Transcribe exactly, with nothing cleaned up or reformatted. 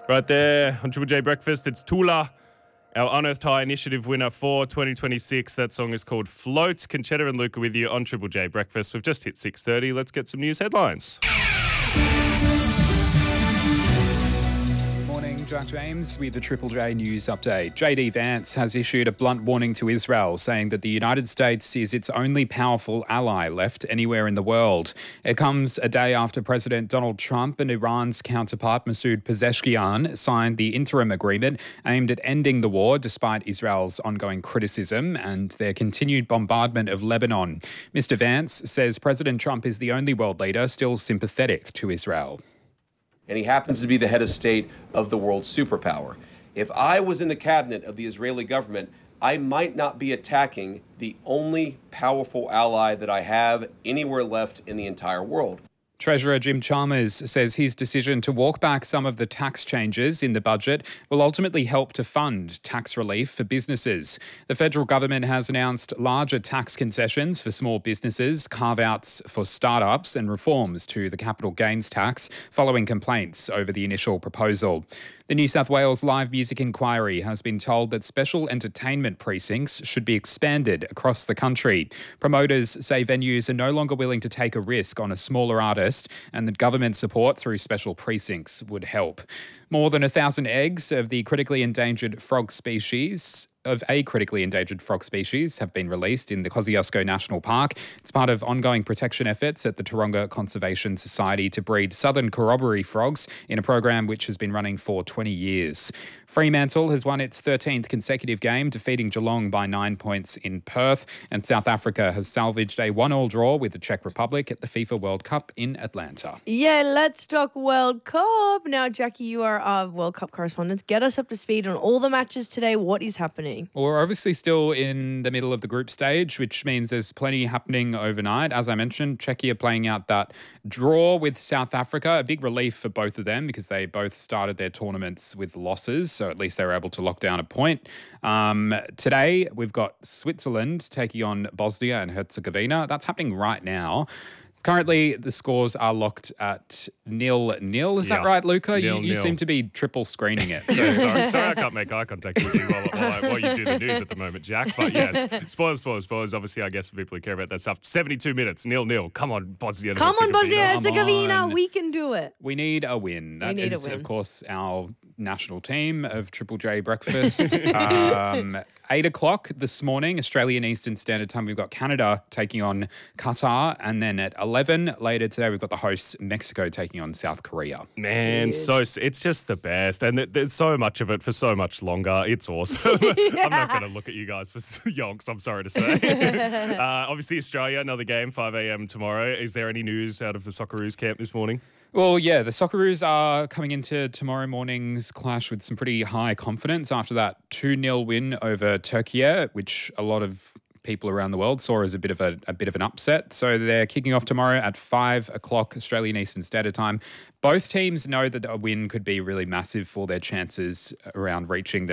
Right there on Triple J Breakfast, it's Tula, our Unearthed High Initiative winner for twenty twenty-six. That song is called Float. Conchetta and Luca with you on Triple J Breakfast. We've just hit six thirty. Let's get some news headlines. Jack James with the Triple J News Update. J D Vance has issued a blunt warning to Israel, saying that the United States is its only powerful ally left anywhere in the world. It comes a day after President Donald Trump and Iran's counterpart Masoud Pezeshkian signed the interim agreement aimed at ending the war despite Israel's ongoing criticism and their continued bombardment of Lebanon. Mister Vance says President Trump is the only world leader still sympathetic to Israel. And he happens to be the head of state of the world's superpower. If I was in the cabinet of the Israeli government, I might not be attacking the only powerful ally that I have anywhere left in the entire world. Treasurer Jim Chalmers says his decision to walk back some of the tax changes in the budget will ultimately help to fund tax relief for businesses. The federal government has announced larger tax concessions for small businesses, carve-outs for startups and reforms to the capital gains tax following complaints over the initial proposal. The New South Wales Live Music Inquiry has been told that special entertainment precincts should be expanded across the country. Promoters say venues are no longer willing to take a risk on a smaller artist and that government support through special precincts would help. More than a thousand eggs of the critically endangered frog species of a critically endangered frog species have been released in the Kosciuszko National Park. It's part of ongoing protection efforts at the Taronga Conservation Society to breed southern corroboree frogs in a program which has been running for twenty years. Fremantle has won its thirteenth consecutive game, defeating Geelong by nine points in Perth, and South Africa has salvaged a one-all draw with the Czech Republic at the FIFA World Cup in Atlanta. Yeah, let's talk World Cup. Now, Jackie, you are our World Cup correspondent. Get us up to speed on all the matches today. What is happening? Well, we're obviously still in the middle of the group stage, which means there's plenty happening overnight. As I mentioned, Czechia playing out that draw with South Africa, a big relief for both of them because they both started their tournaments with losses, so at least they were able to lock down a point. Um, today, we've got Switzerland taking on Bosnia and Herzegovina. That's happening right now. Currently, the scores are locked at nil-nil. Is yeah. that right, Luca? Nil, you, you nil. seem to be triple screening it. So. sorry, sorry I can't make eye contact with you while, while, I, while you do the news at the moment, Jack. But yes, spoilers, spoilers, spoilers. Obviously, I guess for people who care about that stuff, seventy-two minutes, nil-nil. Come on, Bosnia and Come Herzegovina. on, Bosnia and Herzegovina. We can do it. We need a win. That we need is, a win. of course, our national team of Triple J Breakfast. um, eight o'clock this morning, Australian Eastern Standard Time, we've got Canada taking on Qatar. And then at eleven later today, we've got the hosts Mexico taking on South Korea. Man, yeah. so it's just the best. And there's so much of it for so much longer. It's awesome. yeah. I'm not going to look at you guys for yonks, I'm sorry to say. uh, obviously, Australia, another game, five a.m. tomorrow. Is there any news out of the Socceroos camp this morning? Well, yeah, the Socceroos are coming into tomorrow morning's clash with some pretty high confidence after that two-nil win over Turkey, which a lot of people around the world saw as a bit of a, a bit of an upset. So they're kicking off tomorrow at five o'clock Australian Eastern Standard Time. Both teams know that a win could be really massive for their chances around reaching the